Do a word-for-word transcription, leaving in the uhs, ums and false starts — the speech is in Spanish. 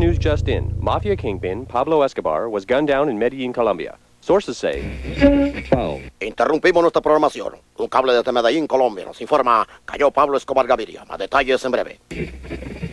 news just in. Mafia kingpin Pablo Escobar was gunned down in Medellín, Colombia. Sources say... Interrumpimos nuestra programación. Un cable desde Medellín, Colombia, nos informa, cayó Pablo Escobar Gaviria. Más detalles en breve.